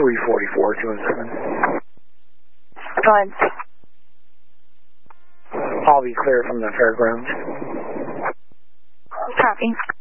344, 217. Go ahead. I'll be clear from the fairgrounds. Copy.